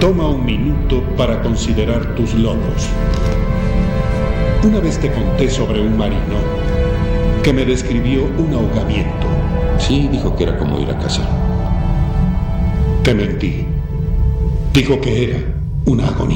Toma un minuto para considerar tus logros. Una vez te conté sobre un marino que me describió un ahogamiento. Sí, dijo que era como ir a casa. Te mentí. Dijo que era una agonía.